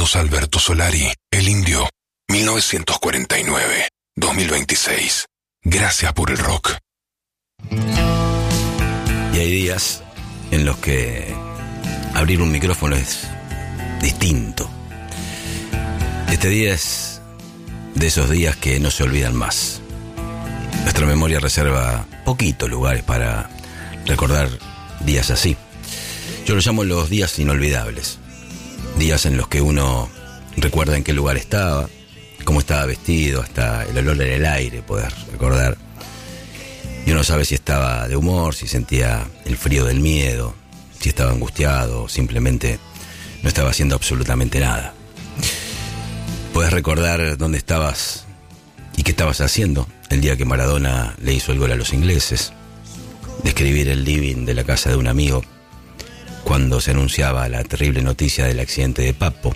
Carlos Alberto Solari, El Indio, 1949-2026. Gracias por el rock. Y hay días en los que abrir un micrófono es distinto. Este día es de esos días que no se olvidan más. Nuestra memoria reserva poquitos lugares para recordar días así. Yo los llamo los días inolvidables. Días en los que uno recuerda en qué lugar estaba, cómo estaba vestido, hasta el olor en el aire poder recordar. Y uno sabe si estaba de humor, si sentía el frío del miedo, si estaba angustiado o simplemente no estaba haciendo absolutamente nada. Puedes recordar dónde estabas y qué estabas haciendo el día que Maradona le hizo el gol a los ingleses. Describir el living de la casa de un amigo cuando se anunciaba la terrible noticia del accidente de Papo.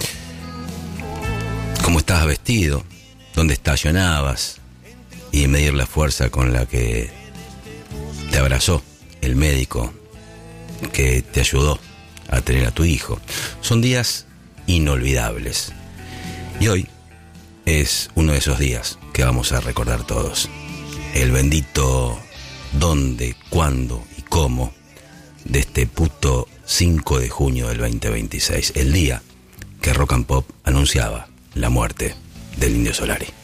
Cómo estabas vestido, dónde estacionabas y medir la fuerza con la que te abrazó el médico que te ayudó a tener a tu hijo. Son días inolvidables. Y hoy es uno de esos días que vamos a recordar todos. El bendito dónde, cuándo y cómo de este puto 5 de junio del 2026. El día que Rock and Pop anunciaba la muerte del Indio Solari.